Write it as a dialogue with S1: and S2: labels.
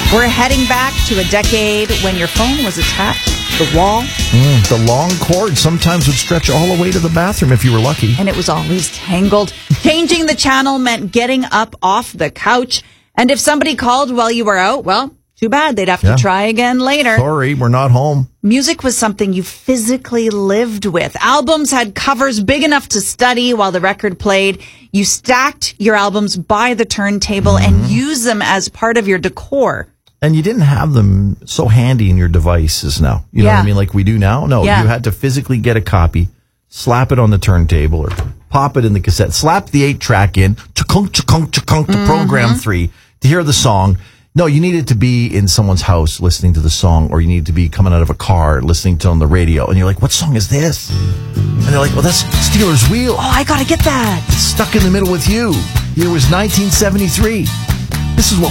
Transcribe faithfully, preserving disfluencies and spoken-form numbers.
S1: We're heading back to a decade when your phone was attached to the wall.
S2: Mm, the long cord sometimes would stretch all the way to the bathroom if you were lucky.
S1: And it was always tangled. Changing the channel meant getting up off the couch. And if somebody called while you were out, well, too bad. They'd have to
S2: Yeah.
S1: try again later.
S2: Sorry, we're not home.
S1: Music was something you physically lived with. Albums had covers big enough to study while the record played. You stacked your albums by the turntable mm-hmm. and used them as part of your decor.
S2: And you didn't have them so handy in your devices now. You know
S1: yeah.
S2: what I mean? Like we do now? No,
S1: yeah.
S2: you had to physically get a copy, slap it on the turntable or pop it in the cassette, slap the eight track in, chakunk, chakunk, chakunk to mm-hmm. program three to hear the song. No, you needed to be in someone's house listening to the song, or you needed to be coming out of a car listening to it on the radio. And you're like, what song is this? And they're like, well, that's Steelers Wheel.
S1: Oh, I got to get that.
S2: It's stuck in the middle with you. Year was nineteen seventy-three. This is what